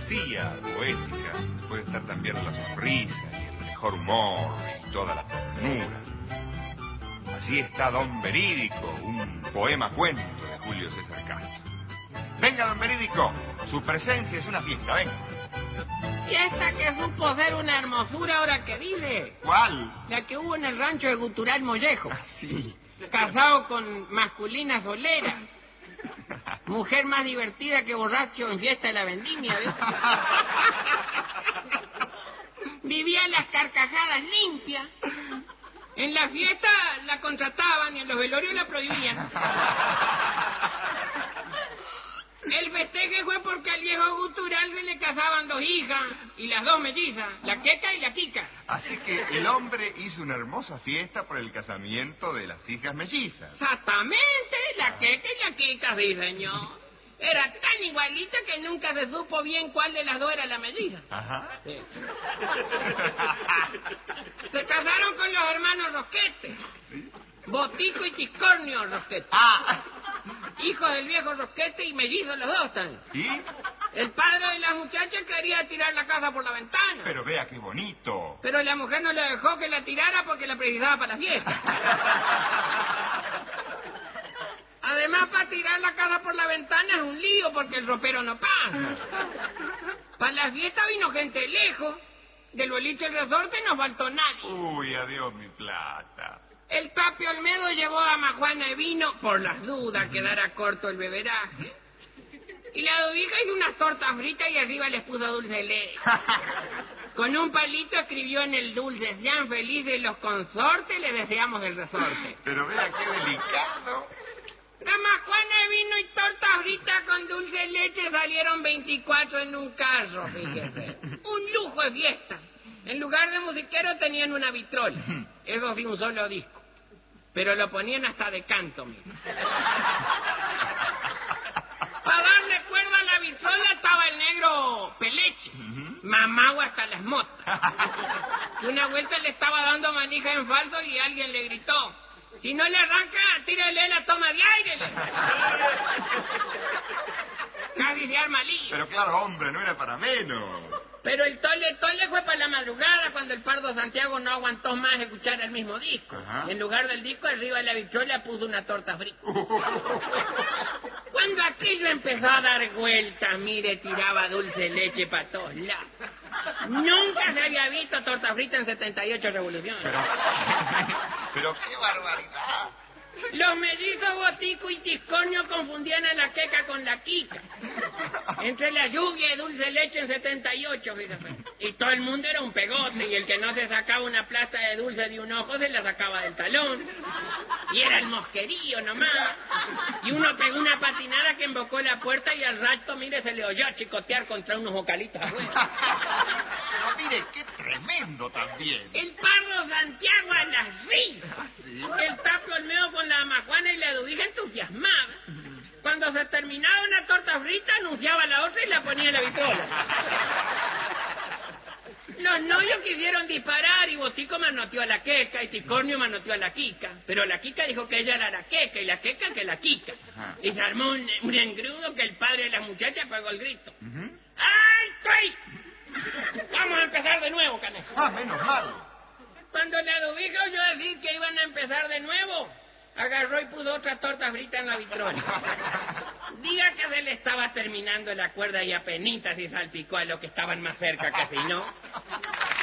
poesía poética puede estar también la sonrisa y el mejor humor y toda la ternura. Allí está Don Verídico, un poema cuento de Julio César Castro. Venga, Don Verídico, su presencia es una fiesta, venga. Fiesta que supo ser una hermosura ahora que dice. ¿Cuál? La que hubo en el rancho de Gutural Mollejo. Ah, sí. Casado con masculina solera. Mujer más divertida que borracho en fiesta de la vendimia, ¿ves? Vivía las carcajadas limpias. En la fiesta la contrataban y en los velorios la prohibían. El festeje fue porque al viejo gutural se le casaban 2 hijas y las 2 mellizas, la Queca y la Quica. Así que el hombre hizo una hermosa fiesta por el casamiento de las hijas mellizas. Exactamente, la Queca y la Quica, sí, señor. Era tan igualita que nunca se supo bien cuál de las 2 era la melliza. Ajá. Sí. Se casaron con los hermanos Rosquete. ¿Sí? Botico y Tiscornio Rosquete. Ah. Hijos del viejo Rosquete y mellizos los 2 también. ¿Y? El padre de la muchacha quería tirar la casa por la ventana. Pero vea qué bonito. Pero la mujer no le dejó que la tirara porque la precisaba para la fiesta. Además, para tirar la casa por la ventana es un lío porque el ropero no pasa. Para la fiesta vino gente lejos. Del boliche El Resorte no faltó nadie. Uy, adiós mi plata. El Tapio Olmedo llevó a Majuana de vino por las dudas, quedara corto el beberaje. Y la Dubija hizo unas tortas fritas y arriba les puso dulce de leche. Con un palito escribió en el dulce: sean felices los consortes, les deseamos el resorte. Pero vea qué delicado. La Majuana de vino y tortas fritas con dulce de leche salieron 24 en un carro, fíjese. Un lujo de fiesta. En lugar de musiquero tenían una vitrola. Eso sí, un solo disco. Pero lo ponían hasta de canto, mira. Para darle cuerda a la vitrola estaba el negro Peleche. Mamagua hasta las motas. Y una vuelta le estaba dando manija en falso y alguien le gritó: si no le arranca, tírale la toma de aire. Casi se arma lío. Pero claro, hombre, no era para menos. Pero el tole fue para la madrugada cuando el Pardo Santiago no aguantó más escuchar el mismo disco. Ajá. Y en lugar del disco, arriba de la vitrola puso una torta frita. Cuando aquello empezó a dar vueltas, mire, tiraba dulce leche para todos lados. Nunca se había visto torta frita en 78 revoluciones. Pero qué barbaridad. Los mellizos Botico y Tiscornio confundían a la Queca con la Quica. Entre la lluvia y dulce leche en 78, fíjate. Y todo el mundo era un pegote, y el que no se sacaba una plasta de dulce de un ojo se la sacaba del talón. Y era el mosquerío nomás. Y uno pegó una patinada que embocó la puerta y al rato, mire, se le oyó chicotear contra unos vocalitos afuera. Pero mire, qué tremendo también. El Pardo Santiago a las risas. ¿Ah, sí? El Tapio Olmedo con la Majuana y la Dubija entusiasmada. Cuando se terminaba una torta frita, anunciaba la otra y la ponía en la vitrola. Los novios quisieron disparar y Botico manoteó a la Queca y Tiscornio manoteó a la Quica. Pero la Quica dijo que ella era la Queca y la Queca que la Quica. Ajá. Y se armó un engrudo que el padre de la muchacha pegó el grito. ¡Alto ahí! Vamos a empezar de nuevo, canejo. Ah, menos mal. Cuando la Dubija oyó decir que iban a empezar de nuevo, agarró y puso otra torta frita en la vitrola. Diga que se le estaba terminando la cuerda y apenitas y salpicó a los que estaban más cerca que si no.